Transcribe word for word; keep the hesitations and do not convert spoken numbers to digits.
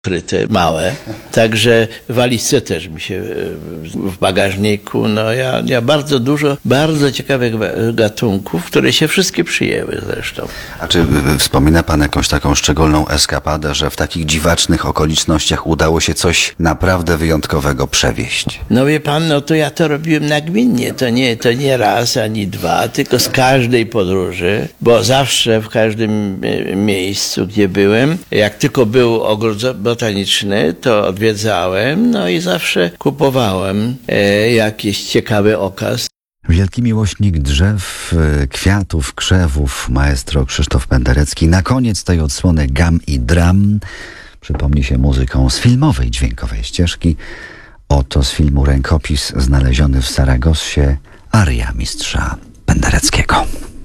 kryte, małe. Także w walizce też mi się, w bagażniku, no ja, ja bardzo dużo, bardzo ciekawych gatunków, które się wszystkie przyjęły zresztą. A czy wspomina pan jakąś taką szczególną eskapadę, że w takich dziwacznych okolicznościach udało się coś naprawdę wyjątkowego przewieźć? No wie pan, no to ja to robiłem nagminnie, to nie, to nie raz ani dwa, tylko z każdej podróży, bo zawsze w każdym miejscu, gdzie byłem, jak tylko był ogród botaniczny, to odwiedzałem, no i zawsze kupowałem e, jakiś ciekawy okaz. Wielki miłośnik drzew, kwiatów, krzewów, maestro Krzysztof Penderecki. Na koniec tej odsłony Gam i Dram przypomni się muzyką z filmowej dźwiękowej ścieżki. Oto z filmu Rękopis znaleziony w Saragossie, aria mistrza Pendereckiego.